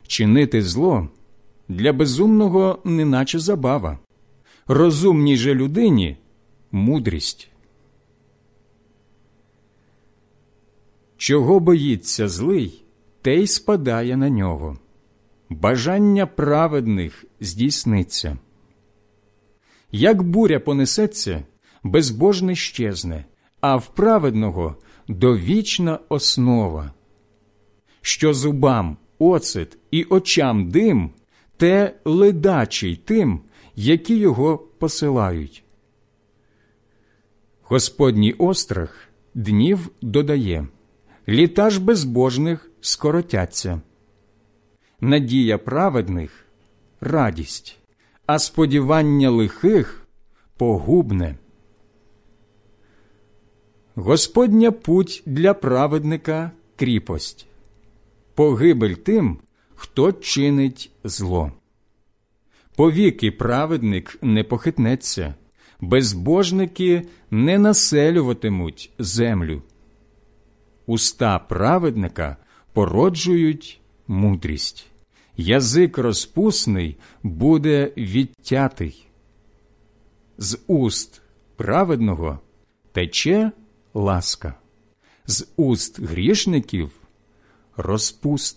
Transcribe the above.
Чинити зло для безумного неначе забава, розумній же людині – мудрість. Чого боїться злий, те й спадає на нього. Бажання праведних здійсниться. Як буря понесеться, безбожний щезне, а в праведного довічна основа. Що зубам оцет і очам дим, те ледачий тим, які його посилають. Господній острах днів додає, літа ж безбожних скоротяться. Надія праведних – радість, а сподівання лихих – погубне. Господня путь для праведника – кріпость, погибель тим, хто чинить зло. Повіки праведник не похитнеться, безбожники не населюватимуть землю. Уста праведника породжують мудрість, язик розпусний буде відтятий. З уст праведного тече ласка, з уст грішників – розпуста.